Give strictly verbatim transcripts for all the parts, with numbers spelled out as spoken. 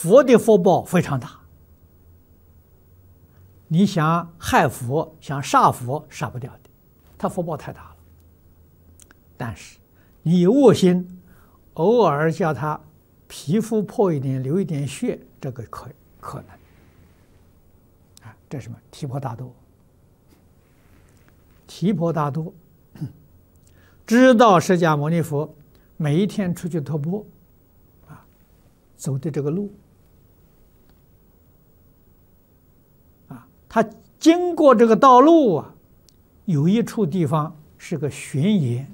佛的福报非常大。你想害佛，想杀佛，杀不掉的，他福报太大了。但是你有恶心，偶尔叫他皮肤破一点，流一点血，这个可可能。啊，这是什么？提婆达多。提婆达多知道释迦牟尼佛每一天出去托钵，啊，走的这个路，啊，他经过这个道路啊，有一处地方是个悬崖，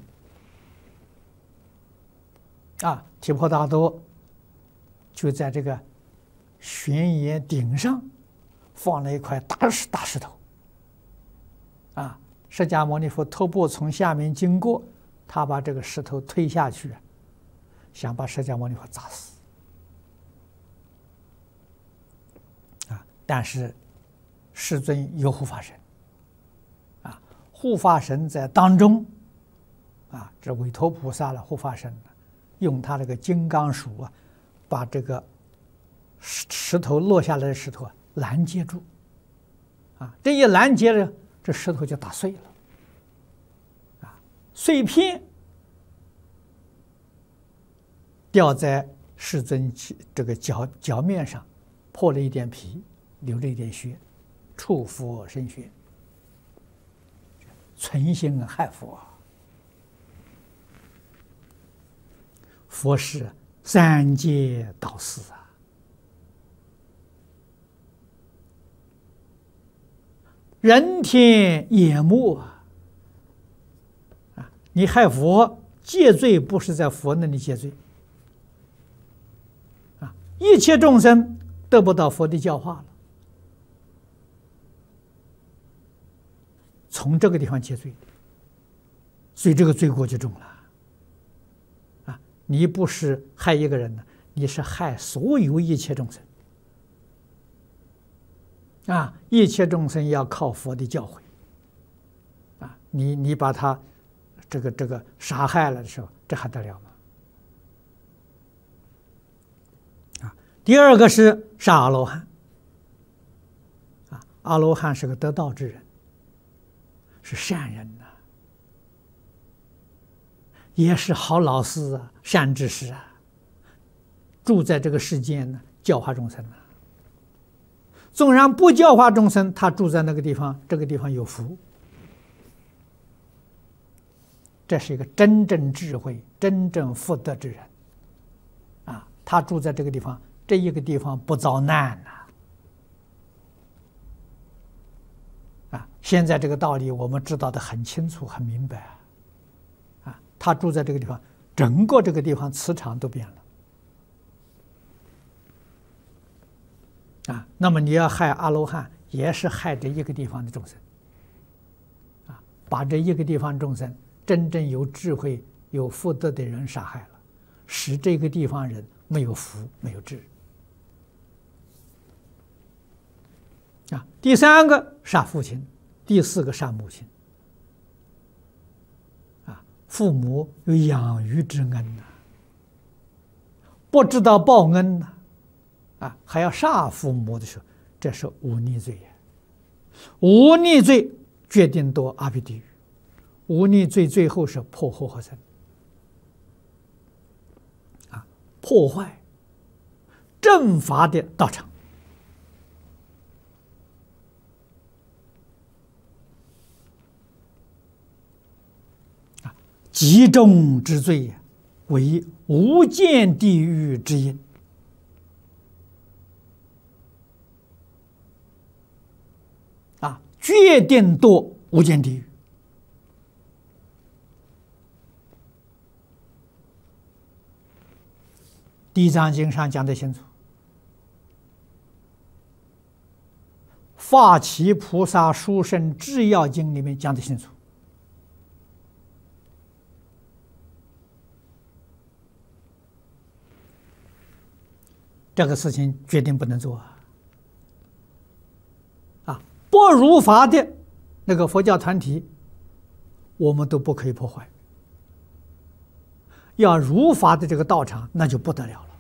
啊，提婆达多就在这个悬崖顶上放了一块大石大石头，啊。释迦牟尼佛托钵从下面经过，他把这个石头推下去，想把释迦牟尼佛砸死。啊！但是世尊有护法神，啊，护法神在当中，啊，这韦陀菩萨了，护法神用他这个金刚杵啊，把这个石石头落下来的石头啊拦截住，啊，这一拦截了。这石头就打碎了，啊，碎片掉在世尊这个脚脚面上，破了一点皮，流了一点血，触佛生血，存心害佛。佛是三界导师啊。人天眼目啊！啊，你害佛戒罪不是在佛那里戒罪啊，一切众生得不到佛的教化了，从这个地方戒罪，所以这个罪过就重了啊！你不是害一个人呢，你是害所有一切众生。啊，一切众生要靠佛的教诲。啊，你你把他这个这个杀害了的时候，这还得了吗？啊，第二个是杀阿罗汉。啊，阿罗汉是个得道之人，是善人呐、啊，也是好老师啊，善知识啊，住在这个世间呢，教化众生啊。纵然不教化众生，他住在那个地方，这个地方有福。这是一个真正智慧、真正福德之人，啊，他住在这个地方，这一个地方不遭难呐、啊。啊，现在这个道理我们知道的很清楚、很明白啊。啊，他住在这个地方，整个这个地方磁场都变了。啊，那么你要害阿罗汉，也是害这一个地方的众生，啊，把这一个地方众生真正有智慧、有福德的人杀害了，使这个地方人没有福、没有智。啊，第三个杀父亲，第四个杀母亲。啊，父母有养育之恩呐、啊，不知道报恩呐、啊。啊，还要杀父母的时候，这是忤逆罪呀！忤逆罪决定堕阿鼻地狱，忤逆罪最后是破和合僧。啊，破坏正法的道场。啊，极重之罪呀，为无间地狱之因。决定堕无间地狱。地藏经上讲得清楚，法起菩萨殊胜制要经里面讲得清楚，这个事情决定不能做啊！啊，不如法的那个佛教团体，我们都不可以破坏。要如法的这个道场，那就不得了了。